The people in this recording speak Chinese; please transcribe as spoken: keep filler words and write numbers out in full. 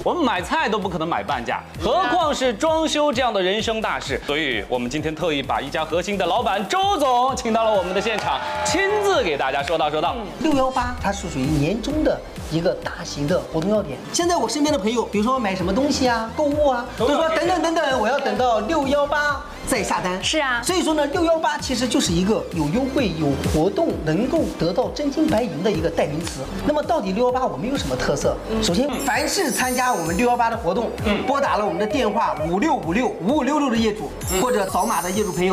我们买菜都不可能买半价，何况是装修这样的人生大事。所以我们今天特意把一家核心的老板周总请到了我们的现场，亲自给大家说道说道。 六幺八它是属于年终的一个大型的活动要点。现在我身边的朋友，比如说买什么东西啊、购物啊，都说等等等等，我要等到六幺八再下单。 是啊， 所以说呢，六幺八其实就是一个有优惠、有活动，能够得到真金白银的一个代名词。那么到底六幺八我们有什么特色？首先，凡是参加我们六幺八的活动，拨打了我们的电话五六五六五五六六的业主，或者扫码的业主朋友，